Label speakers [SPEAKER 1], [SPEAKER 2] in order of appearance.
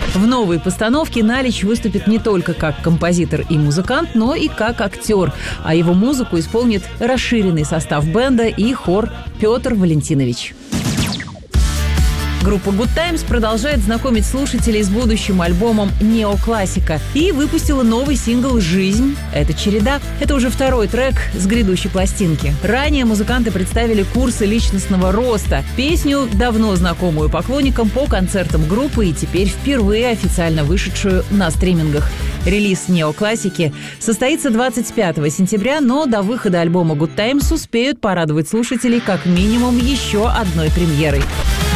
[SPEAKER 1] В новой постановке Налич выступит не только как композитор и музыкант, но и как актер. А его музыку исполнит расширенный состав бенда и хор «Петр Валентинович». Группа Good Times продолжает знакомить слушателей с будущим альбомом неоклассика и выпустила новый сингл «Жизнь. Это череда». Это уже второй трек с грядущей пластинки. Ранее музыканты представили курсы личностного роста, песню, давно знакомую поклонникам по концертам группы и теперь впервые официально вышедшую на стримингах. Релиз неоклассики состоится 25 сентября, но до выхода альбома Good Times успеют порадовать слушателей как минимум еще одной премьерой.